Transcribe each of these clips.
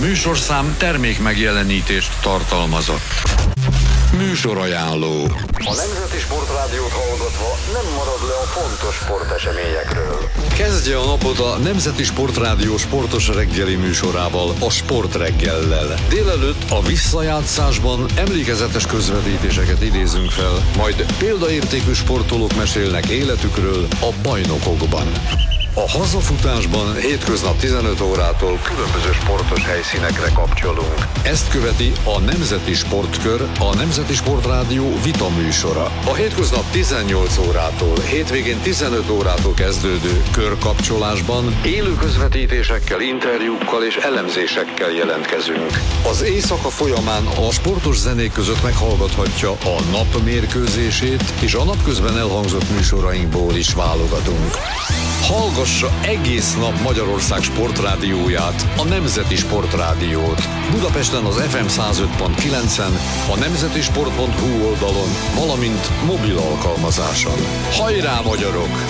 műsorszám termék megjelenítést tartalmazott. Műsorajánló. A Nemzeti Sportrádiót hallgatva nem marad le a fontos sporteseményekről. Kezdje a napot a Nemzeti Sportrádió sportos reggeli műsorával, a Sportreggellel. Délelőtt a visszajátszásban emlékezetes közvetítéseket idézünk fel, majd példaértékű sportolók mesélnek életükről a bajnokokban. A hazafutásban hétköznap 15 órától különböző sportos helyszínekre kapcsolunk. Ezt követi a Nemzeti Sportkör, a Nemzeti Sportrádió vita műsora. A hétköznap 18 órától, hétvégén 15 órától kezdődő körkapcsolásban élő közvetítésekkel, interjúkkal és elemzésekkel jelentkezünk. Az éjszaka folyamán a sportos zenék között meghallgathatja a nap mérkőzését, és a napközben elhangzott műsorainkból is válogatunk. Hallgassa egész nap Magyarország sportrádióját, a Nemzeti Sportrádiót. Budapesten az FM 105.9-en, a nemzetisport.hu oldalon, valamint mobil alkalmazáson. Hajrá, magyarok!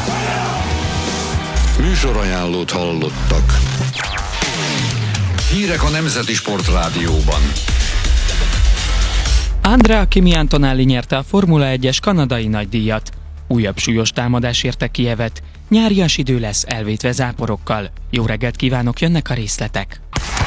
Műsorajánlót hallottak. Hírek a Nemzeti Sportrádióban. Andrea Kimi Antonelli nyerte a Formula 1-es kanadai nagydíjat. Újabb súlyos támadás érte Kijevet. Nyárias idő lesz, elvétve záporokkal. Jó reggelt kívánok, jönnek a részletek.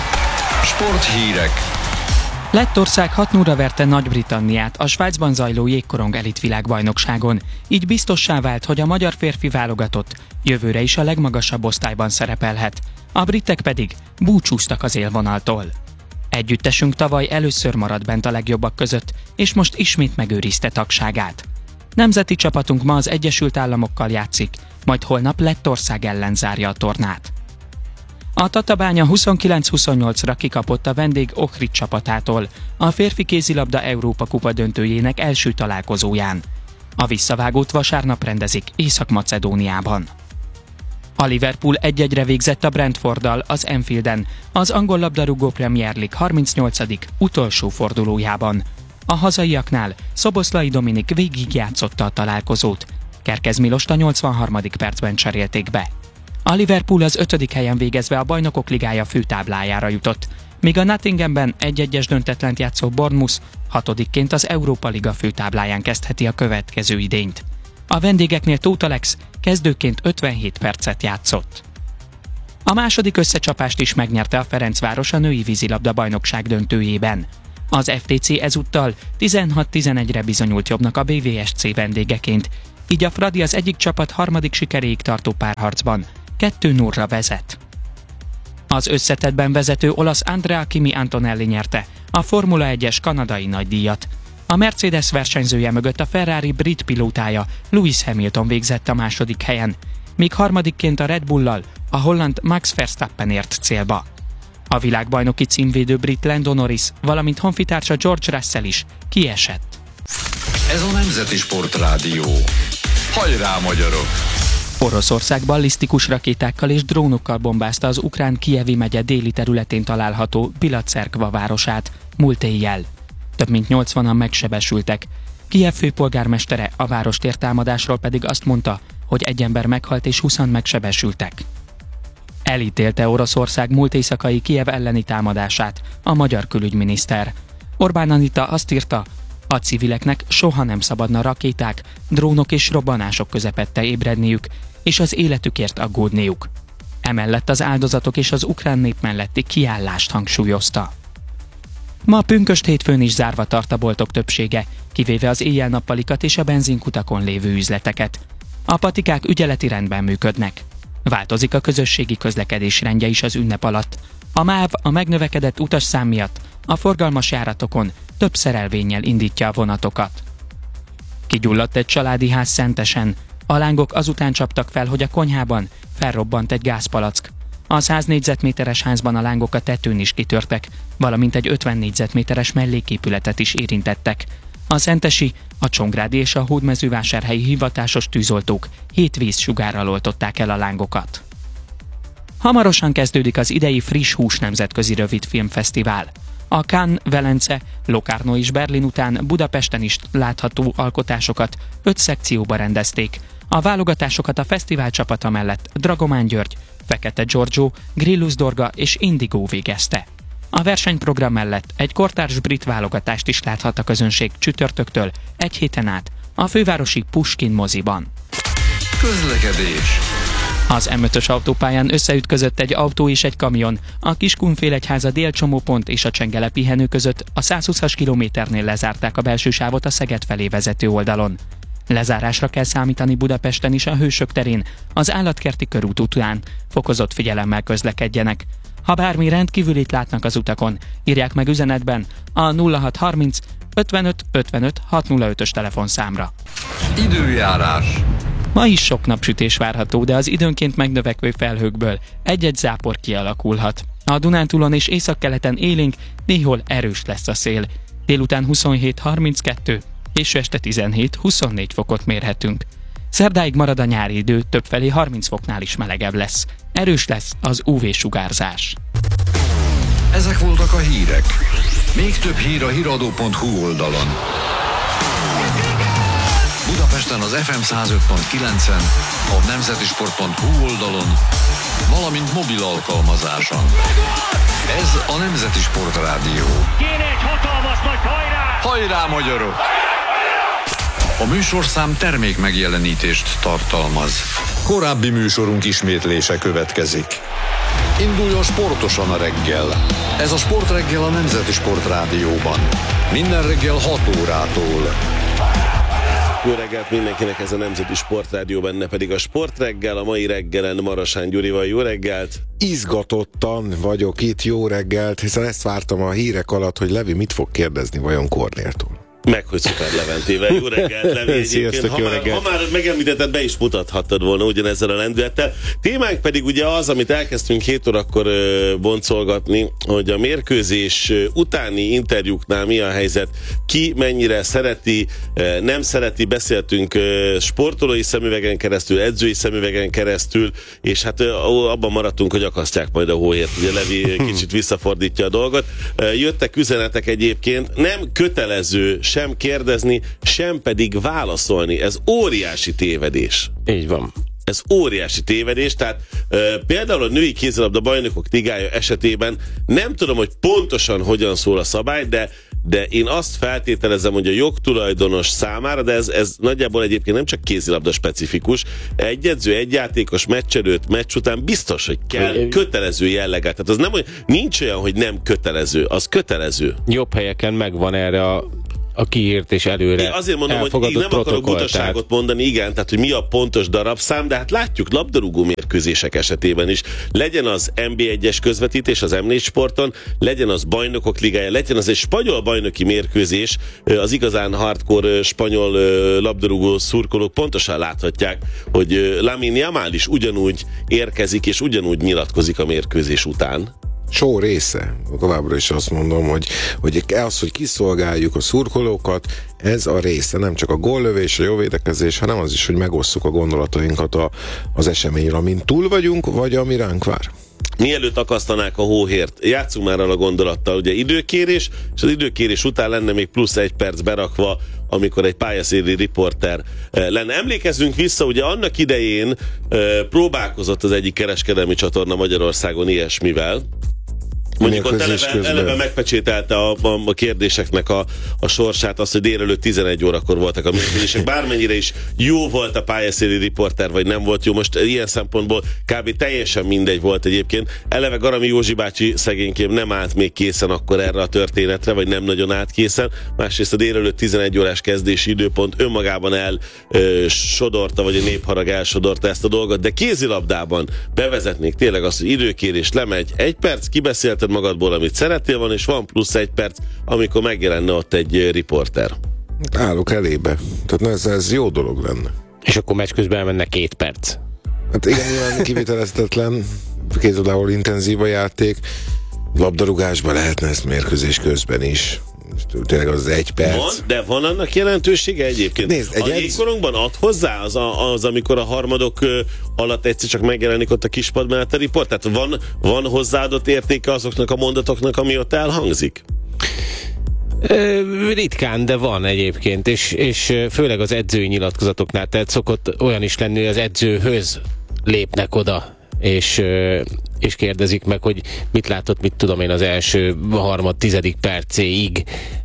Sporthírek. Lettország 6-0-ra verte Nagy-Britanniát a Svájcban zajló jégkorong elitvilágbajnokságon. Így biztossá vált, hogy a magyar férfi válogatott jövőre is a legmagasabb osztályban szerepelhet. A britek pedig búcsúztak az élvonaltól. Együttesünk tavaly először maradt bent a legjobbak között, és most ismét megőrizte tagságát. Nemzeti csapatunk ma az Egyesült Államokkal játszik, majd holnap Lettország ellen zárja a tornát. A Tatabánya 29-28-ra kikapott a vendég Ohrid csapatától, a férfi kézilabda Európa kupa döntőjének első találkozóján. A visszavágót vasárnap rendezik Észak-Macedóniában. A Liverpool 1-1-re végzett a Brentforddal az Anfielden, az angol labdarúgó Premier League 38. utolsó fordulójában. A hazaiaknál Szoboszlai Dominik végigjátszotta a találkozót. Kerkez Milost a 83. percben cserélték be. A Liverpool az 5. helyen végezve a Bajnokok Ligája főtáblájára jutott, míg a Nottinghamben 1-1-es döntetlent játszó Bournemouth 6-ként az Európa Liga főtábláján kezdheti a következő idényt. A vendégeknél Tóth Alex kezdőként 57 percet játszott. A második összecsapást is megnyerte a Ferencváros a női vízilabda bajnokság döntőjében. Az FTC ezúttal 16-11-re bizonyult jobbnak a BVSC vendégeként, így a Fradi az egyik csapat harmadik sikeréig tartó párharcban 2-0-ra vezet. Az összetettben vezető olasz Andrea Kimi Antonelli nyerte a Formula 1-es kanadai nagydíjat. A Mercedes versenyzője mögött a Ferrari brit pilótája Lewis Hamilton végzett a második helyen, míg harmadikként a Red Bull-lal a holland Max Verstappen ért célba. A világbajnoki címvédő brit Lando Norris, valamint honfitársa George Russell is kiesett. Ez a Nemzeti Sportrádió. Hajrá, magyarok! Oroszország ballisztikus rakétákkal és drónokkal bombázta az ukrán Kijevi megye déli területén található Bilacerkva városát múlt éjjel. Több mint 80-an megsebesültek. Kijev főpolgármestere a várost támadásról pedig azt mondta, hogy egy ember meghalt és 20-an megsebesültek. Elítélte Oroszország múlt éjszakai Kijev elleni támadását a magyar külügyminiszter. Orbán Anita azt írta, a civileknek soha nem szabadna rakéták, drónok és robbanások közepette ébredniük, és az életükért aggódniuk. Emellett az áldozatok és az ukrán nép melletti kiállást hangsúlyozta. Ma pünkösd hétfőn is zárva tart a boltok többsége, kivéve az éjjel-nappalikat és a benzinkutakon lévő üzleteket. A patikák ügyeleti rendben működnek. Változik a közösségi közlekedés rendje is az ünnep alatt. A MÁV a megnövekedett utasszám miatt a forgalmas járatokon több szerelvénnyel indítja a vonatokat. Kigyulladt egy családi ház Szentesen. A lángok azután csaptak fel, hogy a konyhában felrobbant egy gázpalack. A 100 négyzetméteres házban a lángok a tetőn is kitörtek, valamint egy 50 négyzetméteres melléképületet is érintettek. A szentesi, a csongrádi és a hódmezővásárhelyi hivatásos tűzoltók 7 vízsugárral oltották el a lángokat. Hamarosan kezdődik az idei Friss Hús nemzetközi rövidfilmfesztivál. A Cannes, Velence, Locarno és Berlin után Budapesten is látható alkotásokat 5 szekcióba rendezték. A válogatásokat a fesztivál csapata mellett Dragomán György, Fekete Giorgio, Grillus Dorga és Indigo végezte. A versenyprogram mellett egy kortárs brit válogatást is láthat a közönség csütörtöktől egy héten át a fővárosi Pushkin moziban. Közlekedés. Az M5-ös autópályán összeütközött egy autó és egy kamion. A Kiskunfélegyháza délcsomópont és a Csengele pihenő között a 120-as kilométernél lezárták a belső sávot a Szeged felé vezető oldalon. Lezárásra kell számítani Budapesten is a Hősök terén, az Állatkerti körút után. Fokozott figyelemmel közlekedjenek. Ha bármi rendkívülit látnak az utakon, írják meg üzenetben a 0630 55 55 605-ös telefonszámra. Időjárás. Ma is sok napsütés várható, de az időnként megnövekvő felhőkből egy-egy zápor kialakulhat. A Dunántúlon és északkeleten élénk, néhol erős lesz a szél. Délután 27-32, késő este 17-24 fokot mérhetünk. Szerdáig marad a nyári idő, többfelé 30 foknál is melegebb lesz. Erős lesz az UV-sugárzás. Ezek voltak a hírek. Még több hír a hiradó.hu oldalon. Budapesten az FM 105.9-en, a nemzetisport.hu oldalon, valamint mobil alkalmazáson. Ez a Nemzeti Sport Rádió. Kéne egy hatalmas nagy hajrá! Hajrá, magyarok! A műsorszám termék megjelenítést tartalmaz. Korábbi műsorunk ismétlése következik. Induljon sportosan a reggel. Ez a Sportreggel a Nemzeti Sport Rádióban. Minden reggel 6 órától. Jó reggelt mindenkinek, ez a Nemzeti Sportrádió, benne pedig a Sportreggel, a mai reggelen Marosán Gyurival. Jó reggelt! Izgatottan vagyok itt, jó reggelt, hiszen ezt vártam a hírek alatt, hogy Levi mit fog kérdezni vajon Kornéltól. Meg, hogy Szuper Leventével. Jó reggelt, Levi. Sziasztok, jó reggelt. Ha már megemlítetted, be is mutathattad volna ugyanezzel a lendülettel. Témánk pedig ugye az, amit elkezdtünk 7 órakor boncolgatni, hogy a mérkőzés utáni interjúknál mi a helyzet, ki mennyire szereti, nem szereti, beszéltünk sportolói szemüvegen keresztül, edzői szemüvegen keresztül, és hát abban maradtunk, hogy akasztják majd a hóhért. Ugye Levi kicsit visszafordítja a dolgot. Jöttek üzenetek egyébként, nem kötelező sem kérdezni, sem pedig válaszolni. Ez óriási tévedés. Így van. Ez óriási tévedés, tehát például a női kézilabda bajnokok ligája esetében nem tudom, hogy pontosan hogyan szól a szabály, de én azt feltételezem, hogy a jogtulajdonos számára, de ez nagyjából egyébként nem csak kézilabda specifikus, egy edző, egy játékos meccs előtt, meccs után biztos, hogy kell kötelező jelleget. Tehát az nem, hogy nincs olyan, hogy nem kötelező, az kötelező. Jobb helyeken megvan erre a kiírt és előre én azért mondom, hogy én nem akarok butaságot mondani, igen, tehát hogy mi a pontos darabszám, de hát látjuk labdarúgó mérkőzések esetében is. Legyen az NB1-es közvetítés az M4 Sporton, legyen az bajnokok ligája, legyen az egy spanyol bajnoki mérkőzés, az igazán hardcore spanyol labdarúgó szurkolók pontosan láthatják, hogy Lamine Yamal is ugyanúgy érkezik és ugyanúgy nyilatkozik a mérkőzés után. Show része. Továbbra is azt mondom, hogy hogy kiszolgáljuk a szurkolókat, ez a része. Nem csak a góllövés, a jó védekezés, hanem az is, hogy megosszuk a gondolatainkat az eseményről, amin túl vagyunk, vagy ami ránk vár. Mielőtt akasztanák a hóhért, játsszunk már a gondolattal, ugye időkérés, és az időkérés után lenne még plusz 1 perc berakva, amikor egy pályaszéli riporter lenne. Emlékezzünk vissza, ugye annak idején próbálkozott az egyik kereskedelmi csatorna Magyarországon ilyesmivel. Mondjuk ott eleve megpecsételte a kérdéseknek a sorsát, azt, hogy délelőtt 11 órakor voltak a mérkőzések. Bármennyire is jó volt a pályaszéli riporter, vagy nem volt jó, most ilyen szempontból kb. Teljesen mindegy volt egyébként. Eleve Garami Józsi bácsi szegénykém nem állt még készen akkor erre a történetre, vagy nem nagyon állt készen. Másrészt a délelőtt 11 órás kezdési időpont önmagában elsodorta, vagy a népharag elsodorta ezt a dolgot, de kézilabdában bevezetnék tényleg azt, hogy időkérés lemegy 1 perc, kibeszélted magadból, amit szerettél van, és van plusz 1 perc, amikor megjelenne ott egy riporter. Állok elébe. Tehát ez jó dolog lenne. És akkor meccs közben elmenne 2 perc. Hát igen, olyan kivitelezhetetlen, kézilabdával intenzív a játék. Labdarúgásban lehetne ezt mérkőzés közben is. Tényleg az 1 perc. Van, de van annak jelentősége egyébként? Nézd, a jégkorunkban ad hozzá az, amikor a harmadok alatt egyszer csak megjelenik ott a kispad mellett a riport? Tehát van hozzáadott értéke azoknak a mondatoknak, ami ott elhangzik? Ritkán, de van egyébként, és főleg az edzői nyilatkozatoknál, tehát szokott olyan is lenni, hogy az edzőhöz lépnek oda, és és kérdezik meg, hogy mit látott, mit tudom én az első 3-10 percéig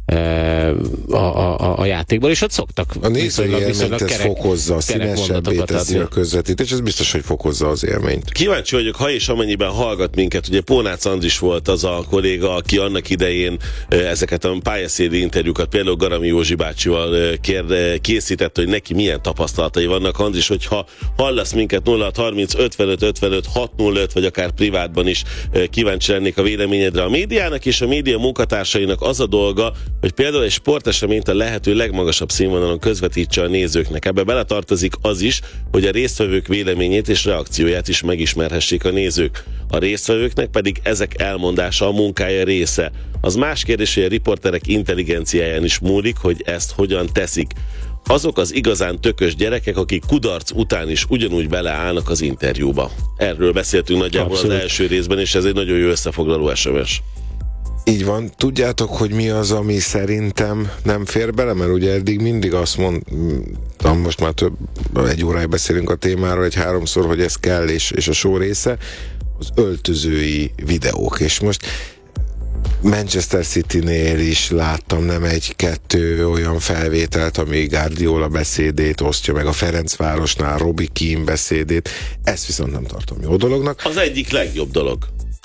a játékból, és ott szoktak a nézői élményt ez fokozza, színesebbé teszi a közvetítés, ez biztos, hogy fokozza az élményt. Kíváncsi vagyok, ha és amennyiben hallgat minket, ugye Pónácz Andris volt az a kolléga, aki annak idején ezeket a pályaszéli interjúkat például Garami Józsi bácsival készített, hogy neki milyen tapasztalatai vannak. Andris, hogyha hallasz minket 0630 55 55 605, vagy akár privátban is, kíváncsi lennék a véleményedre. A médiának és a média munkatársainak az a dolga, hogy például egy sporteseményt a lehető legmagasabb színvonalon közvetítse a nézőknek. Ebbe beletartozik az is, hogy a résztvevők véleményét és reakcióját is megismerhessék a nézők. A résztvevőknek pedig ezek elmondása a munkája része. Az más kérdés, hogy a riporterek intelligenciáján is múlik, hogy ezt hogyan teszik. Azok az igazán tökös gyerekek, akik kudarc után is ugyanúgy beleállnak az interjúba. Erről beszéltünk nagyjából Abszolút. Az első részben, és ez egy nagyon jó összefoglaló SMS. Így van. Tudjátok, hogy mi az, ami szerintem nem fér bele? Mert ugye eddig mindig azt mondtam, most már egy óráig beszélünk a témáról, egy 3-szor, hogy ez kell, és a show része, az öltözői videók. És most Manchester City-nél is láttam nem 1-2 olyan felvételt, ami Guardiola beszédét osztja meg, a Ferencvárosnál Robbie Keane beszédét. Ezt viszont nem tartom jó dolognak. Az egyik legjobb dolog.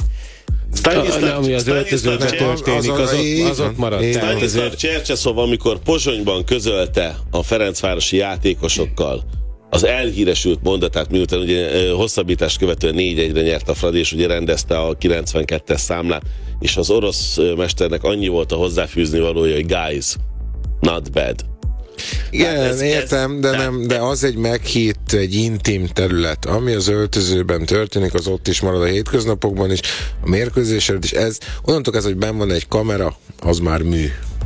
Ami az öltözőben történik, az ott maradt. Stanislav Csercseszov, amikor Pozsonyban közölte a ferencvárosi játékosokkal az elhíresült mondatát, miután ugye hosszabbítást követően 4-1-re nyert a Fradi, és ugye rendezte a 92-es számlát, és az orosz mesternek annyi volt a hozzáfűzni valója, hogy guys, not bad. Igen, értem, de az egy meghitt, egy intim terület. Ami az öltözőben történik, az ott is marad a hétköznapokban is, a mérkőzésen is. Ez, onnantól kezdve, hogy benn van egy kamera, az már mű.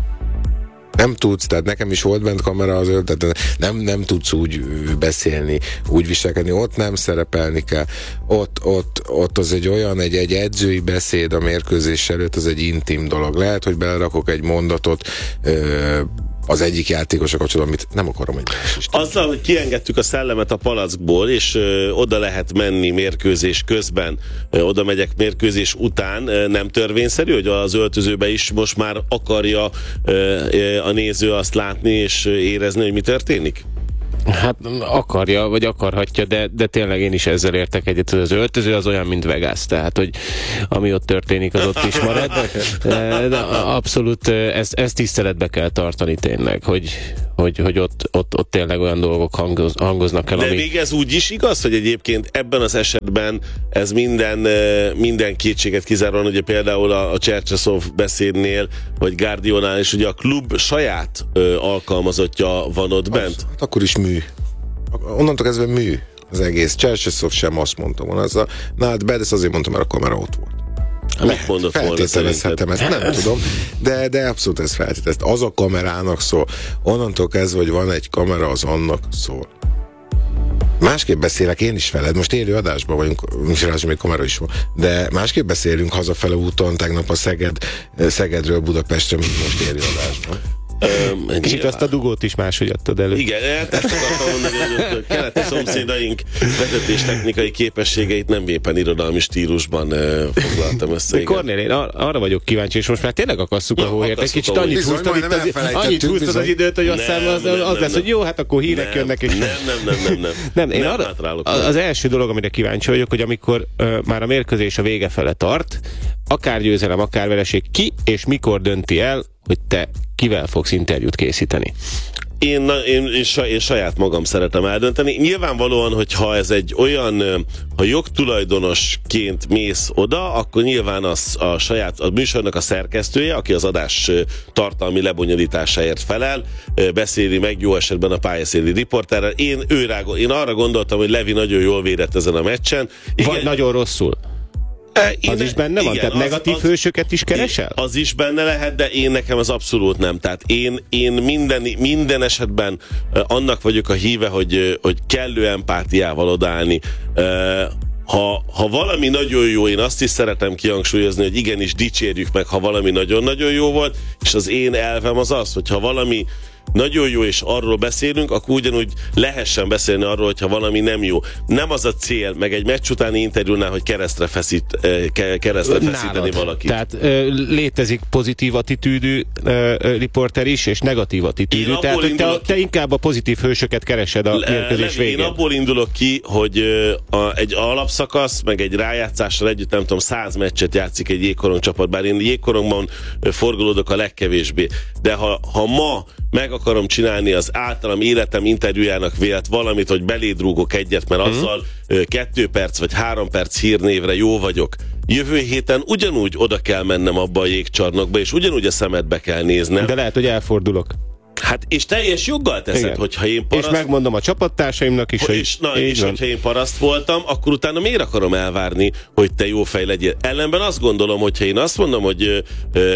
Nem tudsz, tehát nekem is volt bent kamera az öltözőben, nem tudsz úgy beszélni, úgy viselkedni, ott nem szerepelni kell. Ott az egy olyan, egy edzői beszéd a mérkőzés előtt, az egy intim dolog. Lehet, hogy belerakok egy mondatot, az egyik játékosra kapcsolatban, amit nem akarom, hogy más is. Azzal, hogy kiengedtük a szellemet a palackból, és oda lehet menni mérkőzés közben, oda megyek mérkőzés után, nem törvényszerű, hogy az öltözőbe is most már akarja a néző azt látni és érezni, hogy mi történik? Hát akarja, vagy akarhatja, de tényleg én is ezzel értek egyet, hogy az öltöző az olyan, mint Vegas, tehát, hogy ami ott történik, az ott is marad. De abszolút ezt tiszteletbe kell tartani tényleg, hogy ott tényleg olyan dolgok hangoznak el. De még ez úgy is igaz, hogy egyébként ebben az esetben ez minden kétséget kizáróan, ugye például a Csercseszov beszédnél, vagy Guardiolánál is ugye a klub saját alkalmazottja van ott bent. Hát akkor is mű. Onnantól kezdve mű az egész. Csercseszov sem azt mondtam volna. Ez a not bad, ezt azért mondtam, mert a kamera ott volt. Mit mondott volna feltételezhetem, ezt nem tudom, de abszolút ez feltételez. Az a kamerának szól. Onnantól kezdve, hogy van egy kamera, az annak szól. Másképp beszélek én is veled, most élő adásban vagyunk, nincs rá, még kamera is van, de másképp beszélünk hazafele úton, tegnap a Szegedről Budapestre, mint most élő adásban. Kicsit azt a dugót is máshogy adtad elő. Igen, ezt akartam mondani, hogy a keleti szomszédaink vezetéstechnikai képességeit nem éppen irodalmi stílusban foglaltam össze. Kornél, én arra vagyok kíváncsi, és most már tényleg akasszuk a hóhért. Egy kicsit annyit húztad az időt, hogy aztán az lesz, hogy jó, hát akkor hírek jönnek. És nem. Én az első dolog, amire kíváncsi vagyok, hogy amikor már a mérkőzés a vége fele tart, akár győzelem, akár vereség, ki és mikor dönti el, hogy te kivel fogsz interjút készíteni? Én saját magam szeretem eldönteni. Nyilvánvalóan, hogyha ez egy olyan, ha jogtulajdonosként mész oda, akkor nyilván a műsornak a szerkesztője, aki az adás tartalmi lebonyolításáért felel, beszéli meg jó esetben a pályaszéli riporterrel. Én arra gondoltam, hogy Levi nagyon jól védett ezen a meccsen. Igen, vagy nagyon rosszul. Az is benne van? Tehát negatív hősöket is keresel? Az is benne lehet, de nekem az abszolút nem. Tehát én minden esetben annak vagyok a híve, hogy kellő empátiával odaállni. Ha valami nagyon jó, én azt is szeretem kihangsúlyozni, hogy igenis dicsérjük meg, ha valami nagyon-nagyon jó volt, és az én elvem az, hogyha valami nagyon jó, és arról beszélünk, akkor ugyanúgy lehessen beszélni arról, hogyha valami nem jó. Nem az a cél, meg egy meccs utáni interjúnál, hogy keresztre feszíteni valakit. Tehát létezik pozitív attitűdű riporter is, és negatív attitűdű. Tehát, hogy te inkább a pozitív hősöket keresed a mérkőzés végén. Én abból indulok ki, hogy egy alapszakasz, meg egy rájátszással együtt, nem tudom, 100 meccset játszik egy jégkorong csapat, bár én jégkorongban forgolódok a legkevésbé. De ha ma meg akarom csinálni az általam életem interjújának vélt valamit, hogy beléd rúgok egyet, mert azzal 2 perc vagy 3 perc hírnévre jó vagyok. Jövő héten ugyanúgy oda kell mennem abba a jégcsarnokba, és ugyanúgy a szemedbe kell néznem. De lehet, hogy elfordulok. Hát, és teljes joggal teszed, igen. Hogyha én paraszt... És megmondom a csapattársaimnak is, hogy... És hogyha én paraszt voltam, akkor utána miért akarom elvárni, hogy te jó fej legyél? Ellenben azt gondolom, hogyha én azt mondom, hogy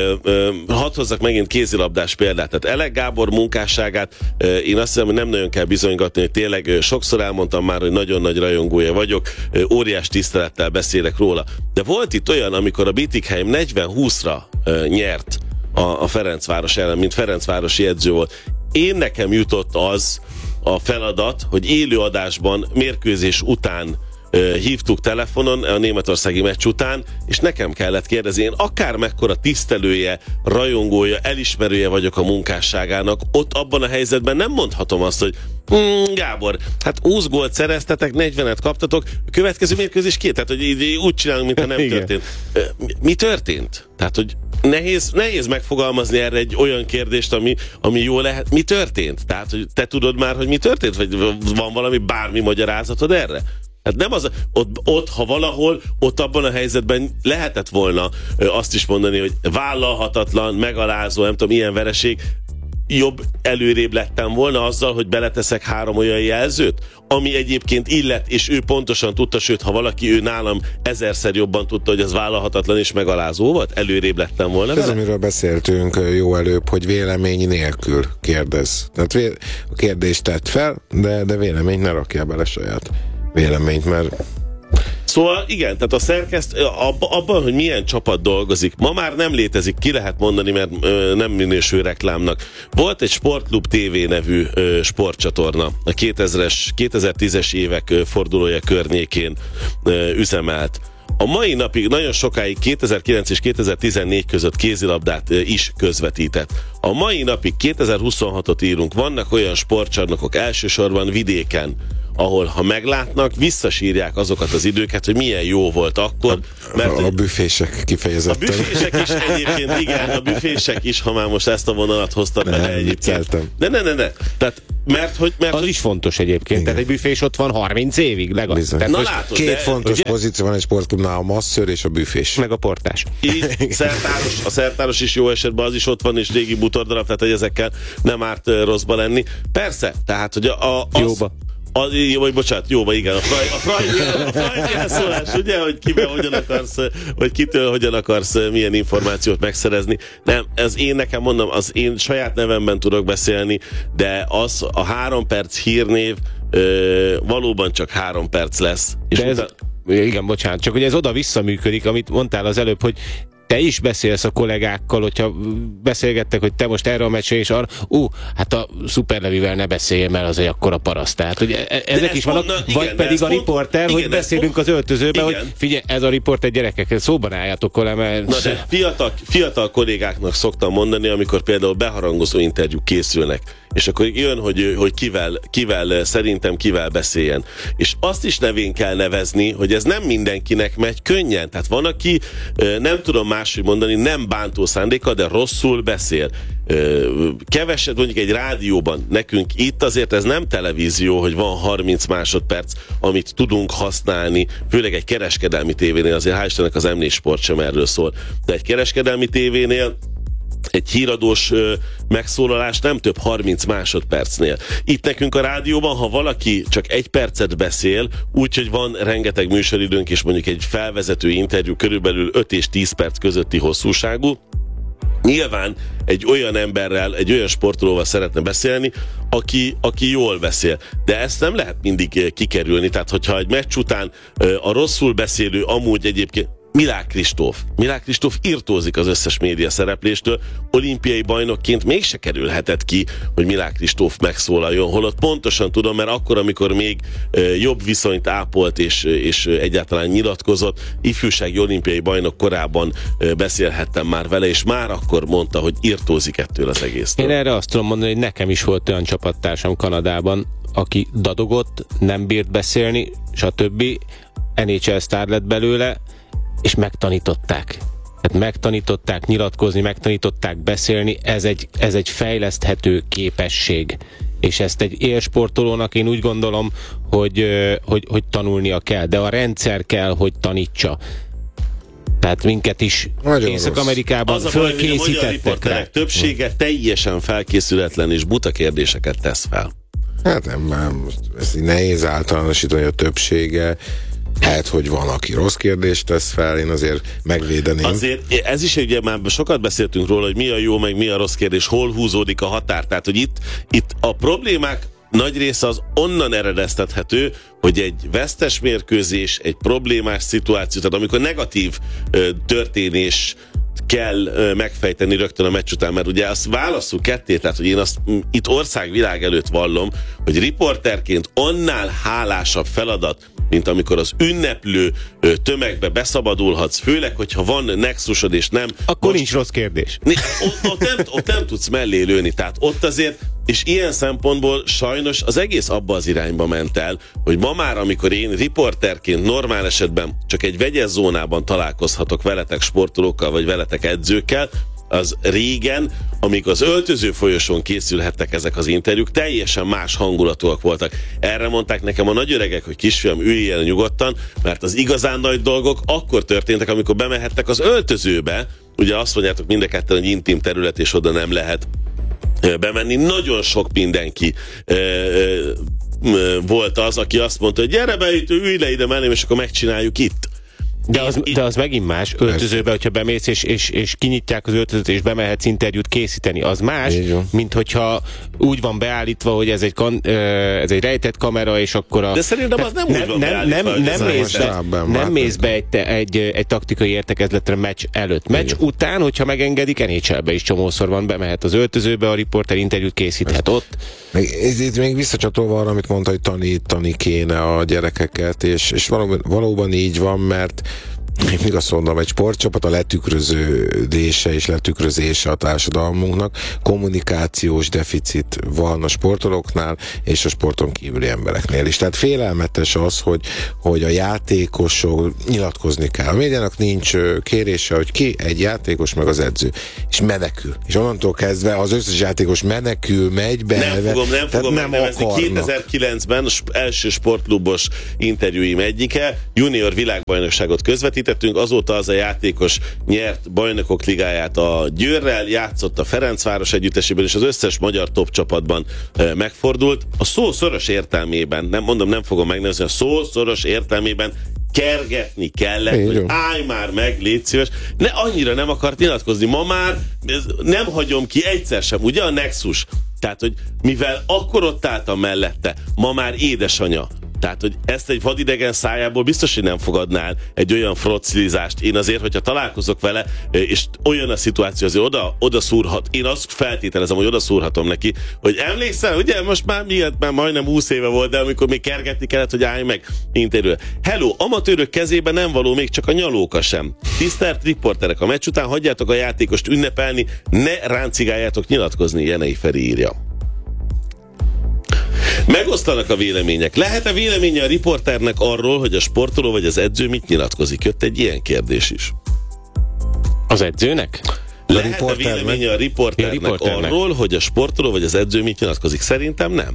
hadd hozzak megint kézilabdás példát, tehát Elek Gábor munkásságát én azt hiszem, hogy nem nagyon kell bizonygatni, hogy tényleg sokszor elmondtam már, hogy nagyon nagy rajongója vagyok, óriás tisztelettel beszélek róla. De volt itt olyan, amikor a Bietigheim 40-20-ra nyert a Ferencváros ellen, mint ferencvárosi edző volt. Nekem jutott az a feladat, hogy élőadásban mérkőzés után hívtuk telefonon, a németországi meccs után, és nekem kellett kérdezni, én akár mekkora tisztelője, rajongója, elismerője vagyok a munkásságának, ott abban a helyzetben nem mondhatom azt, hogy Gábor, hát 20 gólt szereztetek, 40-et kaptatok, a következő mérkőzés tehát hogy így úgy csinálunk, mintha nem történt. Mi történt? Tehát, hogy nehéz megfogalmazni erre egy olyan kérdést, ami jó lehet. Mi történt? Tehát, hogy te tudod már, hogy mi történt? Vagy van valami bármi magyarázatod erre? Hát nem az, ott, ha valahol, ott abban a helyzetben lehetett volna azt is mondani, hogy vállalhatatlan, megalázó, nem tudom, ilyen vereség, jobb előrébb lettem volna azzal, hogy beleteszek 3 olyan jelzőt, ami egyébként illet, és ő pontosan tudta, sőt, ha valaki ő nálam 1000-szer jobban tudta, hogy ez vállalhatatlan és megalázó volt, előrébb lettem volna. Ez, amiről beszéltünk jó előbb, hogy vélemény nélkül kérdez. Tehát a kérdést tett fel, de véleményt ne rakjál bele saját véleményt, mert... Szóval igen, tehát a szerkesztő abban, hogy milyen csapat dolgozik, ma már nem létezik, ki lehet mondani, mert nem minősül reklámnak. Volt egy Sportklub TV nevű sportcsatorna, a 2010-es évek fordulója környékén üzemelt. A mai napig nagyon sokáig 2009 és 2014 között kézilabdát is közvetített. A mai napig 2026-ot írunk, vannak olyan sportcsarnokok elsősorban vidéken, ahol ha meglátnak, visszasírják azokat az időket, hogy milyen jó volt akkor. Mert a büfések kifejezetten. A büfések is egyébként, igen, a büfések is, ha már most ezt a vonalat hoztad bele egyébként. Ne. Tehát, mert az is fontos egyébként, igen. Tehát egy büfés ott van 30 évig legalább. Na, látod, két fontos pozíció van egy sportklubnál, a masször és a büfés. Meg a portás. A szertáros is jó esetben az is ott van, és régi bútordarab, tehát hogy ezekkel nem árt rosszba lenni. Persze, tehát, hogy jóba. Jóba, igen. A Freud jelszólás, ugye, hogy kivel hogyan akarsz, vagy kitől hogyan akarsz milyen információt megszerezni. Nem, nekem mondom, az én saját nevemben tudok beszélni, de az a 3 perc hírnév valóban csak 3 perc lesz. És igen, bocsánat, csak hogy ez oda-vissza működik, amit mondtál az előbb, hogy te is beszélsz a kollégákkal, hogyha beszélgettek, hogy te most erre a meccsre és arra, hát a szuperlevivel ne beszélj, mert az egy akkora paraszt. Tehát, hogy ezek is vannak, vagy pedig a riporter, hogy beszélünk az öltözőben, hogy figyelj, ez a riporter, gyerekek, szóban álljátok vele, mert... Na de fiatal kollégáknak szoktam mondani, amikor például beharangozó interjúk készülnek, és akkor jön, hogy kivel szerintem kivel beszéljen. És azt is nevén kell nevezni, hogy ez nem mindenkinek megy könnyen. Tehát van, aki nem tudom máshogy mondani, nem bántó szándéka, de rosszul beszél. Keveset, mondjuk egy rádióban, nekünk itt azért ez nem televízió, hogy van 30 másodperc, amit tudunk használni, főleg egy kereskedelmi tévénél, azért hál' Istennek az M4 Sport sem erről szól, de egy kereskedelmi tévénél egy híradós megszólalás nem több 30 másodpercnél. Itt nekünk a rádióban, ha valaki csak 1 percet beszél, úgyhogy van rengeteg műsoridőnk, és mondjuk egy felvezető interjú körülbelül 5 és 10 perc közötti hosszúságú, nyilván egy olyan emberrel, egy olyan sportolóval szeretne beszélni, aki jól beszél. De ezt nem lehet mindig kikerülni. Tehát, hogyha egy meccs után a rosszul beszélő amúgy egyébként Milák Kristóf irtózik az összes média szerepléstől, olimpiai bajnokként mégse kerülhetett ki, hogy Milák Kristóf megszólaljon, holott pontosan tudom, mert akkor, amikor még jobb viszonyt ápolt és egyáltalán nyilatkozott, ifjúsági olimpiai bajnok korában beszélhettem már vele, és már akkor mondta, hogy irtózik ettől az egésztől. Én erre azt tudom mondani, hogy nekem is volt olyan csapattársam Kanadában, aki dadogott, nem bírt beszélni, stb. NHL sztár lett belőle, és megtanították. Tehát megtanították nyilatkozni, megtanították beszélni, ez egy fejleszthető képesség. És ezt egy élsportolónak én úgy gondolom, hogy tanulnia kell, de a rendszer kell, hogy tanítsa. Tehát minket is Észak-Amerikában fölkészítettek. A magyar riporterek többsége teljesen felkészületlen és buta kérdéseket tesz fel. Hát nem, ez nehéz általánosítani, a többsége. Lehet, hogy van, aki rossz kérdést tesz fel, én azért megvédeném. Azért ez is, ugye már sokat beszéltünk róla, hogy mi a jó, meg mi a rossz kérdés, hol húzódik a határ. Tehát, hogy itt a problémák nagy része az onnan eredeztethető, hogy egy vesztes mérkőzés, egy problémás szituáció, tehát amikor negatív történés kell megfejteni rögtön a meccs után, mert ugye azt válasszuk ketté, tehát hogy én azt itt országvilág előtt vallom, hogy riporterként annál hálásabb feladat, mint amikor az ünneplő tömegbe beszabadulhatsz, főleg, hogyha van nexusod és nem... Akkor nincs rossz kérdés. Ott nem tudsz mellé lőni, tehát ott azért, és ilyen szempontból sajnos az egész abba az irányba ment el, hogy ma már, amikor én riporterként normál esetben csak egy vegyes zónában találkozhatok veletek sportolókkal, vagy veletek edzőkkel, az régen, amíg az öltöző folyosón készülhettek ezek az interjúk, teljesen más hangulatúak voltak. Erre mondták nekem a nagyöregek, hogy kisfiam, üljél nyugodtan, mert az igazán nagy dolgok akkor történtek, amikor bemehettek az öltözőbe. Ugye azt mondjátok mind a ketten, hogy intim terület, és oda nem lehet bemenni. Nagyon sok mindenki volt az, aki azt mondta, hogy gyere be, ülj le ide mellém, és akkor megcsináljuk itt. De az megint más, öltözőbe, hogyha bemész, és kinyitják az öltözőt, és bemehetsz interjút készíteni, az más, mint hogyha úgy van beállítva, hogy ez egy rejtett kamera, és akkor De szerintem az nem úgy van beállítva. Nem mész be egy taktikai értekezletre meccs előtt. Meccs után, hogyha megengedik, NHL-be is csomószor van, bemehet az öltözőbe, a riporter interjút készíthet ott. Itt még visszacsatolva arra, amit mondta, hogy tanítani kéne a gyerekeket, és valóban így van, mert még azt mondom, egy sportcsapat a letükröződése és letükrözése a társadalmunknak. Kommunikációs deficit van a sportolóknál és a sporton kívüli embereknél is. Tehát félelmetes az, hogy a játékosok nyilatkozni kell. A médiának nincs kérése, hogy ki egy játékos meg az edző. És menekül. És onnantól kezdve az összes játékos menekül, megy be. Nem fogom megnevezni. 2009-ben az első sportklubos interjúim egyike, junior világbajnokságot közvetítettünk, azóta az a játékos nyert bajnokok ligáját a Győrrel, játszott a Ferencváros együttesében, és az összes magyar top csapatban megfordult. A szó szoros értelmében, nem fogom megnevezni, a szó szoros értelmében kergetni kellett, hogy állj már meg, légy szíves. Annyira nem akart nyilatkozni. Ma már nem hagyom ki egyszer sem, ugye a nexus. Tehát, hogy mivel akkor ott álltam mellette, ma már édesanya. Tehát, hogy ezt egy vadidegen szájából biztos, hogy nem fogadnál egy olyan frocilizást. Én azért, hogyha találkozok vele, és olyan a szituáció, azért oda szúrhat. Én azt feltételezem, hogy oda szúrhatom neki, hogy emlékszel, ugye most már majdnem 20 éve volt, de amikor még kergetni kellett, hogy állj meg interjúra. Hello, amatőrök kezében nem való még csak a nyalóka sem. Tisztelt riporterek, a meccs után hagyjátok a játékost ünnepelni, ne ráncigáljátok nyilatkozni, Jenei Feri írja. Megosztanak a vélemények. Lehet-e véleménye a riporternek arról, hogy a sportoló vagy az edző mit nyilatkozik? Jött egy ilyen kérdés is. Az edzőnek? Lehet-e véleménye a riporternek arról, hogy a sportoló vagy az edző mit nyilatkozik? Szerintem nem.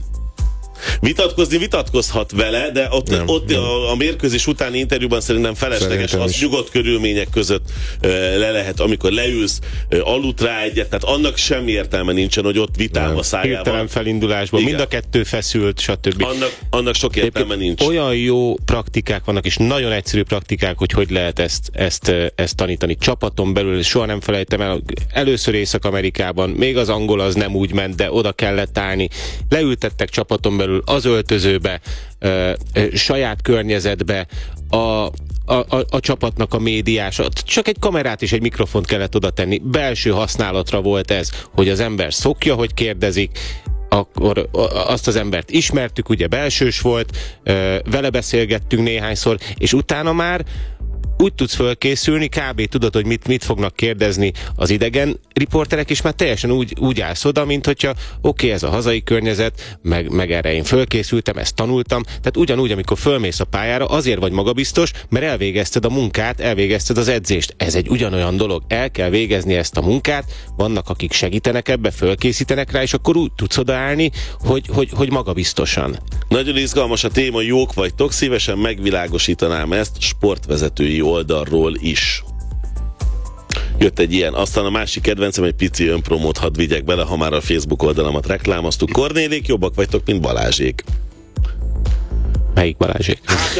Vitatkozhat vele, de ott a mérkőzés utáni interjúban szerintem felesleges, az nyugodt körülmények között le lehet, amikor leülsz, aludt rá egyet, tehát annak semmi értelme nincsen, hogy ott vitálva szájával. Hirtelen felindulásból, mind a kettő feszült, stb. Annak sok értelme nincs. Olyan jó praktikák vannak, és nagyon egyszerű praktikák, hogy lehet ezt tanítani. Csapaton belül, soha nem felejtem el, először Észak-Amerikában, még az angol az nem úgy ment, de oda kellett állni. Leültettek csapaton belül az öltözőbe, saját környezetbe, a csapatnak a médiása. Csak egy kamerát és egy mikrofont kellett oda tenni. Belső használatra volt ez, hogy az ember szokja, hogy kérdezik, akkor azt az embert ismertük, ugye belsős volt, vele beszélgettünk néhányszor, és utána már úgy tudsz fölkészülni, kb. Tudod, hogy mit fognak kérdezni az idegen riporterek, és már teljesen úgy állsz oda, mint hogyha oké, ez a hazai környezet, meg erre én fölkészültem, ezt tanultam. Tehát ugyanúgy, amikor fölmész a pályára, azért vagy magabiztos, mert elvégezted a munkát, elvégezted az edzést. Ez egy ugyanolyan dolog. El kell végezni ezt a munkát, vannak, akik segítenek ebbe, fölkészítenek rá, és akkor úgy tudsz odaállni, hogy magabiztosan. Nagyon izgalmas a téma, jók vagytok, szívesen megvilágosítanám ezt sportvezetői oldalról is. Jött egy ilyen, aztán a másik kedvencem, egy pici önpromót hadd vigyek bele, ha már a Facebook oldalamat reklámoztuk. Kornélék, jobbak vagytok, mint Balázsék. Melyik Balázsék?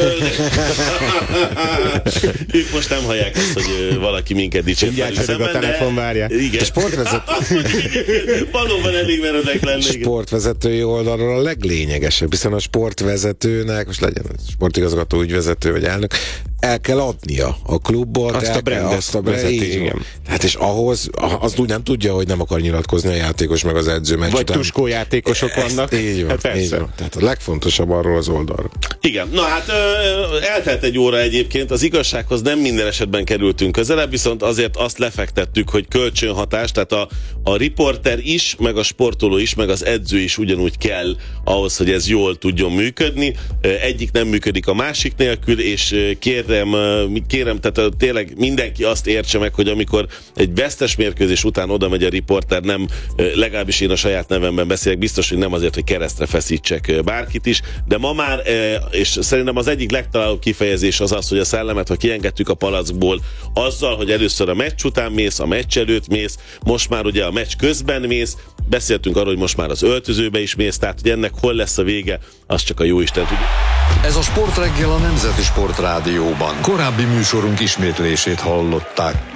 Ők most nem hallják azt, hogy valaki minket dicsért. Mindjárt a telefon várja. Igen. Valóban elég meredek lennék. Sportvezetői oldalról a leglényegesebb, hiszen a sportvezetőnek, most legyen sportigazgató, ügyvezető vagy elnök, el kell adnia a klubot, azt a brandet vezeti. Hát és ahhoz, azt úgy nem tudja, hogy nem akar nyilatkozni a játékos meg az edző meccs vagy után. tuskó játékosok vannak. Így van, hát így van. Tehát a legfontosabb arról az oldalról. Igen, na hát eltelt egy óra egyébként, az igazsághoz nem minden esetben kerültünk közelebb, viszont azért azt lefektettük, hogy kölcsönhatás, tehát a riporter is, meg a sportoló is, meg az edző is ugyanúgy kell ahhoz, hogy ez jól tudjon működni. Egyik nem működik a másik nélkül, és kérem, tehát tényleg mindenki azt értse meg, hogy amikor egy vesztes mérkőzés után oda megy a riporter, nem, legalábbis én a saját nevemben beszélek, biztos, hogy nem azért, hogy keresztre feszítsek bárkit is, de ma már, és szerintem az egyik legtalálóbb kifejezés az, hogy a szellemet, ha kiengedtük a palackból, azzal, hogy először a meccs után mész, a meccs előtt mész, most már ugye a meccs közben mész, beszéltünk arról, hogy most már az öltözőbe is mész, tehát hogy ennek hol lesz a vége, az csak a jóisten tudja. Ez a Sportreggel a Nemzeti Sportrádióban. Korábbi műsorunk ismétlését hallották.